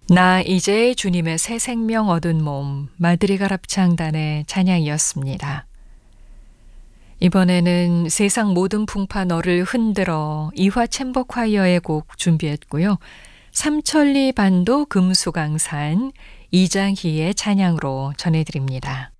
나 이제 주님의 새 생명 얻은 몸 마드리갈 합창단의 찬양이었습니다. 이번에는 세상 모든 풍파 너를 흔들어 이화 챔버 콰이어의 곡 준비했고요. 삼천리 반도 금수강산 이장희의 찬양으로 전해드립니다.